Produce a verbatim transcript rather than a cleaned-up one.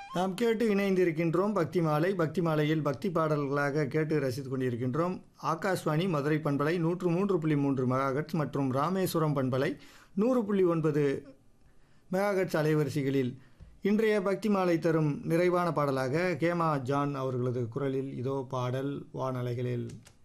நாம் கேட்டு இணைந்திருக்கின்றோம் பக்தி மாலை. பக்தி மாலையில் பக்தி பாடல்களாக கேட்டு ரசித்துக் கொண்டிருக்கின்றோம். ஆகாஷ்வாணி மதுரை பண்பலை நூற்று மூன்று புள்ளி மூன்று மெகாஹெர்ட்ஸ் மற்றும் ராமேஸ்வரம் பண்பலை நூறு புள்ளி ஒன்பது மெகாஹெர்ட்ஸ் அலைவரிசைகளில் இன்றைய பக்தி மாலை தரும் நிறைவான பாடலாக கேமா ஜான் அவர்களது குரலில் இதோ பாடல் வானலைகளில்.